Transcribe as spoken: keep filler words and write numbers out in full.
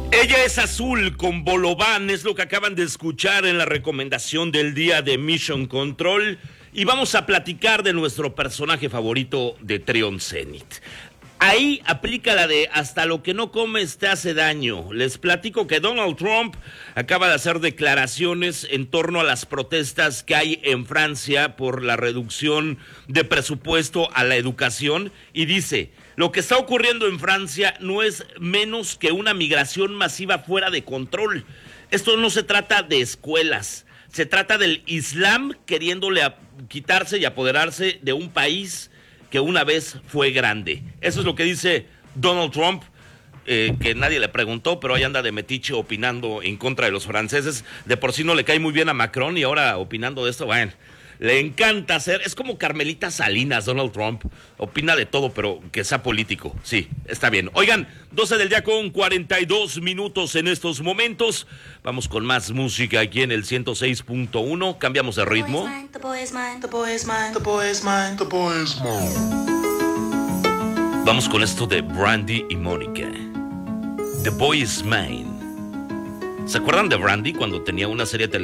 Ella es azul con Bolobán, es lo que acaban de escuchar en la recomendación del día de Mission Control. Y vamos a platicar de nuestro personaje favorito de Trion Zenith. Ahí aplica la de hasta lo que no comes te hace daño. Les platico que Donald Trump acaba de hacer declaraciones en torno a las protestas que hay en Francia por la reducción de presupuesto a la educación y dice: lo que está ocurriendo en Francia no es menos que una migración masiva fuera de control. Esto no se trata de escuelas, se trata del Islam queriéndole a quitarse y apoderarse de un país que una vez fue grande. Eso es lo que dice Donald Trump, eh, que nadie le preguntó, pero ahí anda de metiche opinando en contra de los franceses. De por sí no le cae muy bien a Macron y ahora opinando de esto, bueno, le encanta hacer, es como Carmelita Salinas, Donald Trump, opina de todo, pero que sea político, sí, está bien. Oigan, doce del día con cuarenta y dos minutos en estos momentos, vamos con más música aquí en el ciento seis punto uno, cambiamos de ritmo. The boy is mine, the boy is mine, the boy is mine, the boy is mine. Vamos con esto de Brandy y Mónica, The Boy Is Mine. ¿Se acuerdan de Brandy cuando tenía una serie de televisión?